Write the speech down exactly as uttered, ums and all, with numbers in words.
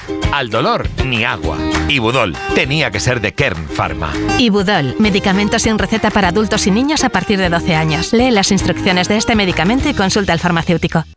Al dolor, ni agua. Ibudol, tenía que ser de Kern Pharma. Ibudol, medicamento sin receta para adultos y niños a partir de doce años. Lee las instrucciones de este medicamento y consulta al farmacéutico.